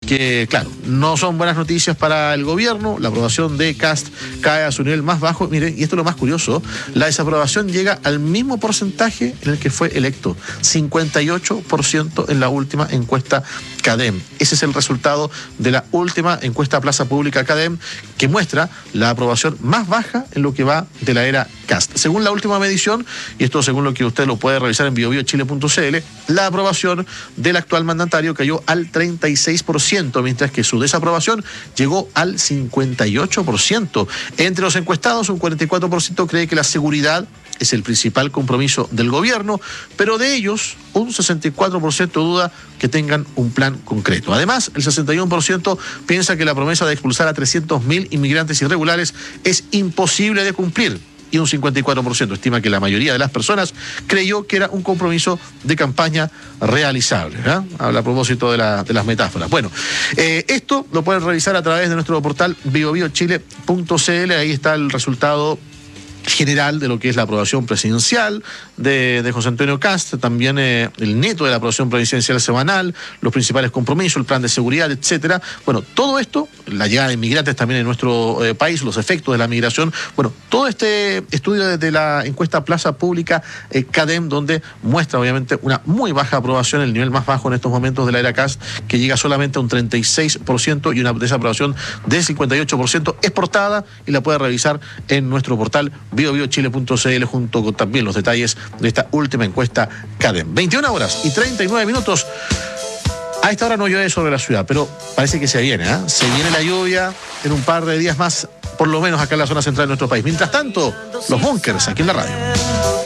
que, claro, no son buenas noticias para el gobierno. La aprobación de Kast cae a su nivel más bajo. Miren, y esto es lo más curioso, la desaprobación llega al mismo porcentaje en el que fue electo, 58% en la última encuesta CADEM. Ese es el resultado de la última encuesta Plaza Pública CADEM, que muestra la aprobación más baja en lo que va de la era Kast. Según la última medición, y esto según lo que usted lo puede revisar en biobiochile.cl, la aprobación del actual mandatario cayó al 36%, mientras que su desaprobación llegó al 58%. Entre los encuestados, un 44% cree que la seguridad es el principal compromiso del gobierno, pero de ellos un 64% duda que tengan un plan concreto. Además, el 61% piensa que la promesa de expulsar a 300.000 inmigrantes irregulares es imposible de cumplir. Y un 54% estima que la mayoría de las personas creyó que era un compromiso de campaña realizable. Habla a propósito de las metáforas. Bueno, esto lo pueden revisar a través de nuestro portal biobiochile.cl. Ahí está el resultado general de lo que es la aprobación presidencial de José Antonio Kast, también el neto de la aprobación presidencial semanal, los principales compromisos, el plan de seguridad, etcétera. Bueno, todo esto, la llegada de inmigrantes también en nuestro país, los efectos de la migración, bueno, todo este estudio de la encuesta Plaza Pública CADEM, donde muestra obviamente una muy baja aprobación, el nivel más bajo en estos momentos de la era Kast, que llega solamente a un 36% y una desaprobación del 58%, es portada y la puede revisar en nuestro portal biobiochile.cl junto con también los detalles de esta última encuesta CADEM. 21 horas y 39 minutos. A esta hora no llueve sobre la ciudad, pero parece que se viene, Se viene la lluvia en un par de días más, por lo menos acá en la zona central de nuestro país. Mientras tanto, los bunkers aquí en la radio.